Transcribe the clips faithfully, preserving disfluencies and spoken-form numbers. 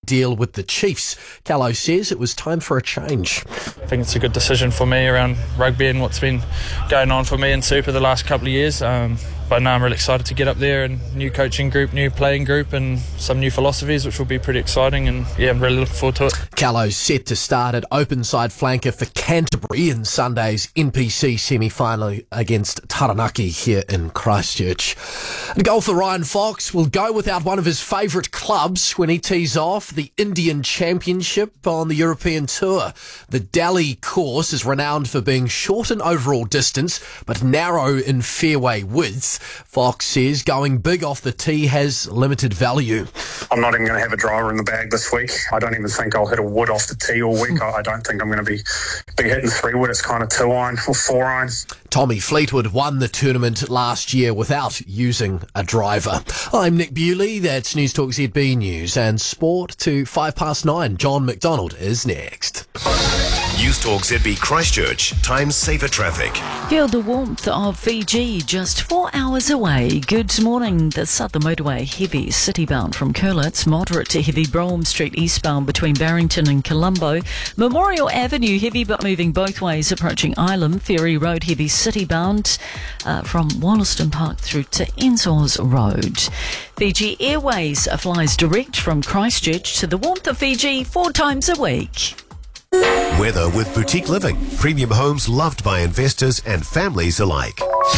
deal with the Chiefs. Callow says it was time for a change. I think it's a good decision for me around rugby and what's been going on for me in Super the last couple of years. Um, but now I'm really excited to get up there, and new coaching group, new playing group, and some new philosophies, which will be pretty exciting. And yeah, I'm really looking forward to it. Callow's set to start at open side flanker for Canterbury in Sunday's N P C semi-final against Taranaki here in Christchurch. And golfer Ryan Fox will go without one of his favourite clubs when he tees off the Indian Championship on the European Tour. The Delhi course is renowned for being short in overall distance, but narrow in fairway width. Fox says going big off the tee has limited value. I'm not even going to have a driver in the bag this week. I don't even think I'll hit a wood off the tee all week. I don't think I'm going to be, be hitting three wood. It's kind of two iron or four iron. Tommy Fleetwood won the tournament last year without using a driver. I'm Nick Bewley. That's News Talk Z B News and Sport to five past nine. John McDonald is next. News Talk Z B Christchurch. Time saver traffic. Feel the warmth of Fiji just four hours away. Good morning. The Southern Motorway heavy citybound from Curlitz, moderate to heavy Brougham Street eastbound between Barrington and Colombo. Memorial Avenue heavy but moving both ways approaching Island. Ferry Road heavy citybound uh, from Wollaston Park through to Ensor's Road. Fiji Airways flies direct from Christchurch to the warmth of Fiji four times a week. Weather with Boutique Living. Premium homes loved by investors and families alike.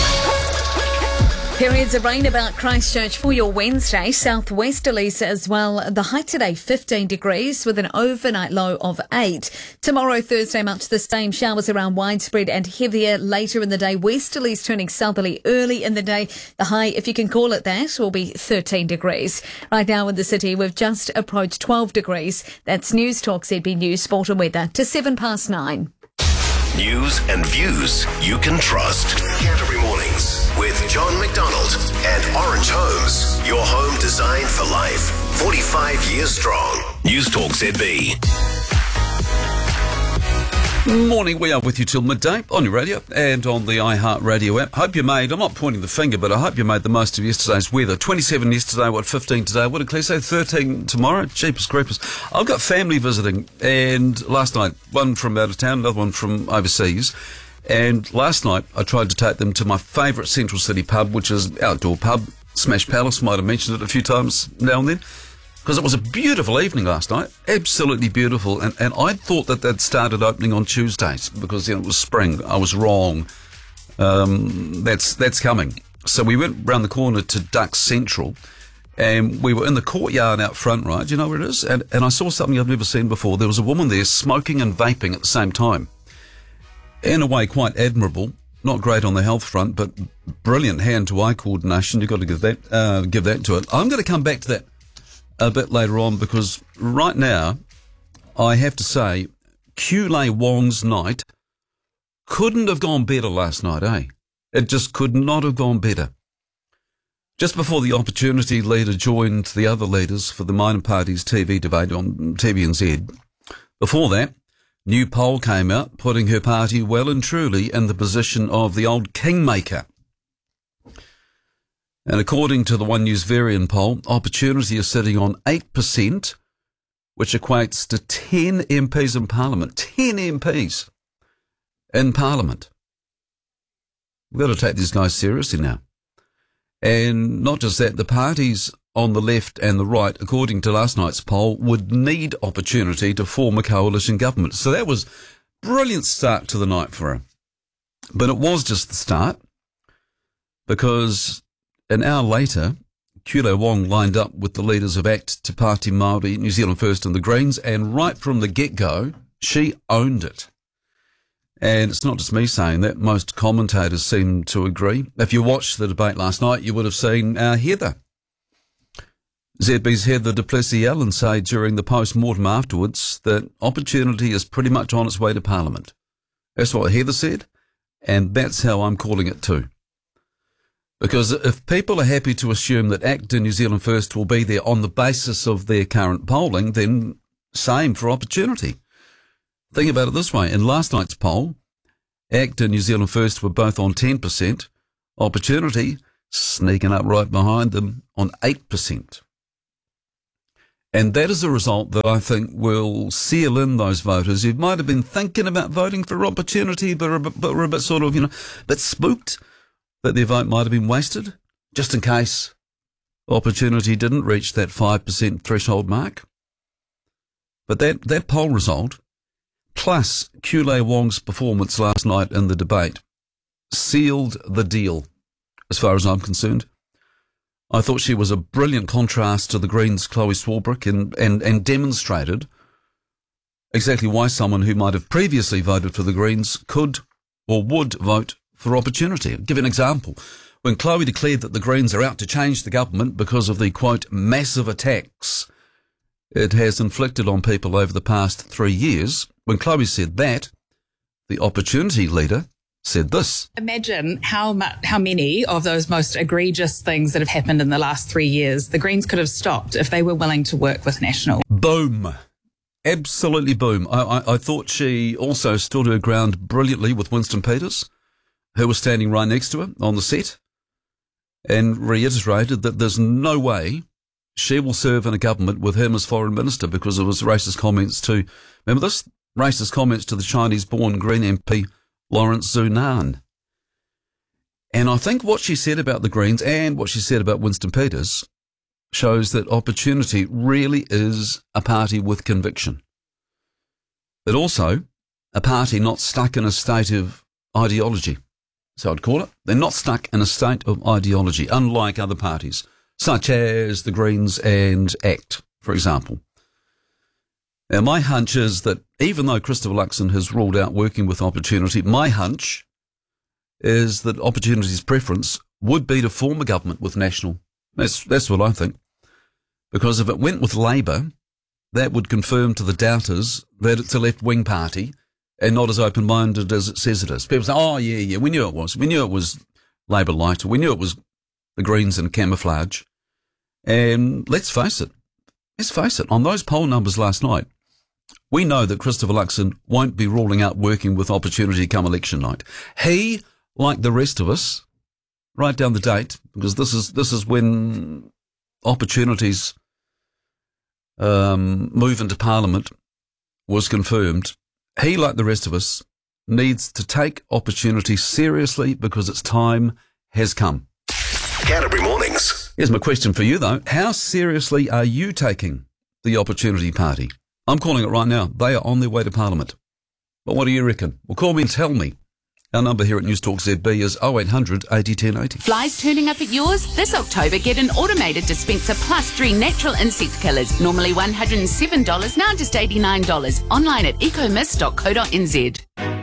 Periods of rain about Christchurch for your Wednesday. Southwesterlies as well. The high today, fifteen degrees with an overnight low of eight. Tomorrow, Thursday, much the same. Showers around widespread and heavier later in the day. Westerlies turning southerly early in the day. The high, if you can call it that, will be thirteen degrees. Right now in the city, we've just approached twelve degrees. That's News Talk Z B News, Sport and Weather to seven past nine. News and views you can trust. Canterbury Mornings with John McDonald and Orange Homes. Your home designed for life. forty-five years strong. News Talk Z B. Morning, we are with you till midday on your radio and on the iHeartRadio app. Hope you made, I'm not pointing the finger, but I hope you made the most of yesterday's weather. twenty-seven yesterday, what, fifteen today? What did Claire say? thirteen tomorrow? Jeepers creepers. I've got family visiting, and last night, one from out of town, another one from overseas. And last night, I tried to take them to my favourite Central City pub, which is outdoor pub, Smash Palace. Might have mentioned it a few times now and then. Because it was a beautiful evening last night, absolutely beautiful, and, and I thought that they'd started opening on Tuesdays because you know, it was spring. I was wrong. Um, that's that's coming. So we went round the corner to Duck Central, and we were in the courtyard out front, right? Do you know where it is? And, and I saw something I've never seen before. There was a woman there smoking and vaping at the same time. In a way, quite admirable. Not great on the health front, but brilliant hand-to-eye coordination. You've got to give that uh, give that to it. I'm going to come back to that a bit later on, because right now, I have to say, Kulei Wong's night couldn't have gone better last night, eh? It just could not have gone better. Just before the Opportunity leader joined the other leaders for the minor party's T V debate on T V N Z, before that, new poll came out, putting her party well and truly in the position of the old kingmaker. And according to the One News Varian poll, Opportunity is sitting on eight percent, which equates to ten M Ps in Parliament. ten M Ps in Parliament. We've got to take these guys seriously now. And not just that, the parties on the left and the right, according to last night's poll, would need Opportunity to form a coalition government. So that was a brilliant start to the night for her. But it was just the start, because an hour later, Kulei Wong lined up with the leaders of ACT, Te Pāti Māori, New Zealand First and the Greens, and right from the get-go, she owned it. And it's not just me saying that. Most commentators seem to agree. If you watched the debate last night, you would have seen uh, Heather. Z B's Heather du Plessis-Allen say during the post-mortem afterwards that Opportunity is pretty much on its way to Parliament. That's what Heather said, and that's how I'm calling it too. Because if people are happy to assume that ACT and New Zealand First will be there on the basis of their current polling, then same for Opportunity. Think about it this way. In last night's poll, ACT and New Zealand First were both on ten percent. Opportunity sneaking up right behind them on eight percent. And that is a result that I think will seal in those voters who might have been thinking about voting for Opportunity, but are a bit, but were a bit sort of, you know, a bit spooked that their vote might have been wasted, just in case Opportunity didn't reach that five percent threshold mark. But that, that poll result, plus Kulei Wong's performance last night in the debate, sealed the deal, as far as I'm concerned. I thought she was a brilliant contrast to the Greens' Chloe Swarbrick and, and, and demonstrated exactly why someone who might have previously voted for the Greens could or would vote for Opportunity. I'll give you an example. When Chloe declared that the Greens are out to change the government because of the, quote, massive attacks it has inflicted on people over the past three years, when Chloe said that, the Opportunity leader said this. Imagine how much, how many of those most egregious things that have happened in the last three years the Greens could have stopped if they were willing to work with National. Boom. Absolutely boom. I, I, I thought she also stood her ground brilliantly with Winston Peters, who was standing right next to her on the set, and reiterated that there's no way she will serve in a government with him as foreign minister because of his racist comments to, remember this? Racist comments to the Chinese-born Green M P Lawrence Zunan. And I think what she said about the Greens and what she said about Winston Peters shows that Opportunity really is a party with conviction. But also a party not stuck in a state of ideology. So I'd call it. They're not stuck in a state of ideology, unlike other parties, such as the Greens and ACT, for example. Now, my hunch is that even though Christopher Luxon has ruled out working with Opportunity, my hunch is that Opportunity's preference would be to form a government with National. That's, that's what I think. Because if it went with Labour, that would confirm to the doubters that it's a left-wing party and not as open-minded as it says it is. People say, oh, yeah, yeah, we knew it was. We knew it was Labour light. We knew it was the Greens in camouflage. And let's face it. Let's face it. On those poll numbers last night, we know that Christopher Luxon won't be ruling out working with Opportunity come election night. He, like the rest of us, write down the date, because this is this is when Opportunity's um, move into Parliament was confirmed. He, like the rest of us, needs to take Opportunity seriously because its time has come. Canterbury Mornings. Here's my question for you, though. How seriously are you taking the Opportunity Party? I'm calling it right now. They are on their way to Parliament. But what do you reckon? Well, call me and tell me. Our number here at News Talk Z B is oh eight hundred eighty ten eighty. Flies turning up at yours? This October, get an automated dispenser plus three natural insect killers. Normally one hundred seven dollars, now just eighty-nine dollars. Online at ecomist dot co dot n z.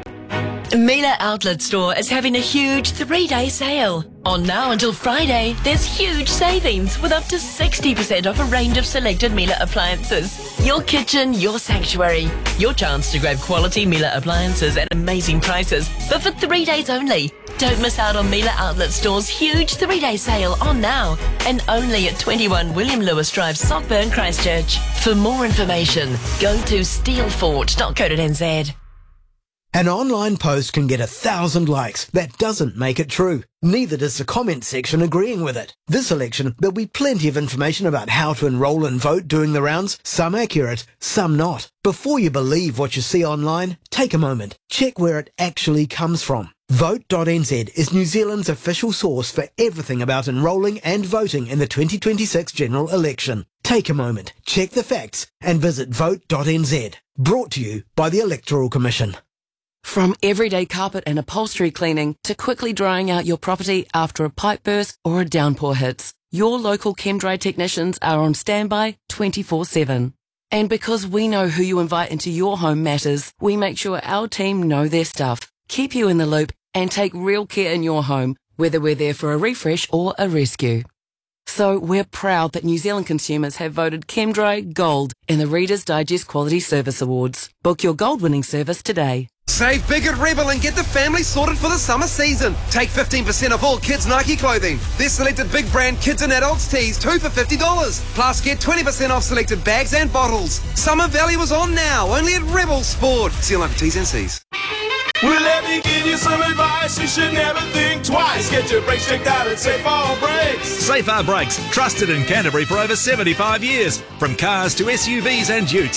Miele Outlet Store is having a huge three-day sale. On now until Friday, there's huge savings with up to sixty percent off a range of selected Miele appliances. Your kitchen, your sanctuary. Your chance to grab quality Miele appliances at amazing prices, but for three days only. Don't miss out on Miele Outlet Store's huge three-day sale on now and only at twenty-one William Lewis Drive, Sockburn, Christchurch. For more information, go to steelfort dot co dot n z. An online post can get a thousand likes. That doesn't make it true. Neither does the comment section agreeing with it. This election, there'll be plenty of information about how to enrol and vote doing the rounds, some accurate, some not. Before you believe what you see online, take a moment. Check where it actually comes from. vote dot n z is New Zealand's official source for everything about enrolling and voting in the twenty twenty-six general election. Take a moment, check the facts, and visit vote dot n z. Brought to you by the Electoral Commission. From everyday carpet and upholstery cleaning to quickly drying out your property after a pipe burst or a downpour hits, your local ChemDry technicians are on standby twenty-four seven. And because we know who you invite into your home matters, we make sure our team know their stuff, keep you in the loop, and take real care in your home, whether we're there for a refresh or a rescue. So we're proud that New Zealand consumers have voted ChemDry Gold in the Reader's Digest Quality Service Awards. Book your gold-winning service today. Save big at Rebel and get the family sorted for the summer season. Take fifteen percent off all kids' Nike clothing. There's selected big brand kids and adults tees, two for fifty dollars. Plus get twenty percent off selected bags and bottles. Summer value is on now, only at Rebel Sport. See you on T's and C's. Well, let me give you some advice. You should never think twice. Get your brakes checked out at Safar Brakes. Safar Brakes, trusted in Canterbury for over seventy-five years. From cars to S U Vs and utes.